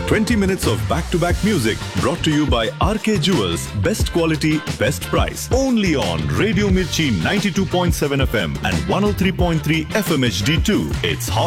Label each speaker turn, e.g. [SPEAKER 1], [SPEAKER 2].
[SPEAKER 1] 20 minutes of back-to-back music brought to you by RK Jewels. Best quality, best price. Only on Radio Mirchi 92.7 FM and 103.3 FM HD2. It's hot